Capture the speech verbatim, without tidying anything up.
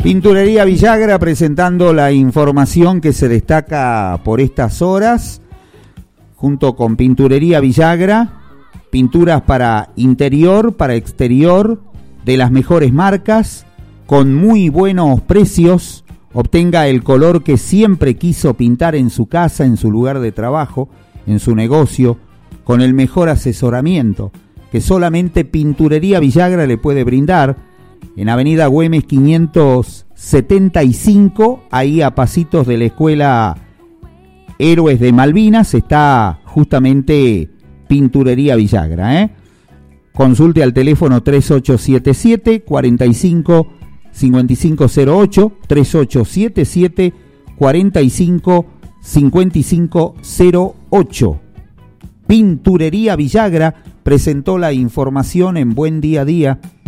Pinturería Villagra presentando la información que se destaca por estas horas, junto con Pinturería Villagra, pinturas para interior, para exterior, de las mejores marcas, con muy buenos precios. Obtenga el color que siempre quiso pintar en su casa, en su lugar de trabajo, en su negocio, con el mejor asesoramiento que solamente Pinturería Villagra le puede brindar. En Avenida Güemes quinientos setenta y cinco, ahí a pasitos de la Escuela Héroes de Malvinas, está justamente Pinturería Villagra, ¿eh? Consulte al teléfono tres ocho siete siete, cuatro cinco, cinco cinco cero ocho, tres ocho siete siete, cuatro cinco, cinco cinco cero ocho. Pinturería Villagra presentó la información en Buen Día a Día.